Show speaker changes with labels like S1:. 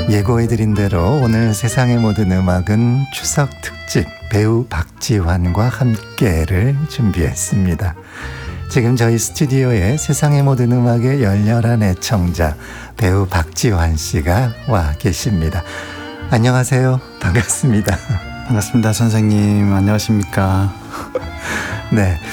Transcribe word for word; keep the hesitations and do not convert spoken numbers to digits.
S1: 예고해드린 대로 오늘 세상의 모든 음악은 추석 특집 배우 박지환과 함께를 준비했습니다. 지금 저희 스튜디오에 세상의 모든 음악의 열렬한 애청자 배우 박지환 씨가 와 계십니다. 안녕하세요. 반갑습니다.
S2: 반갑습니다. 선생님. 안녕하십니까.
S1: 네,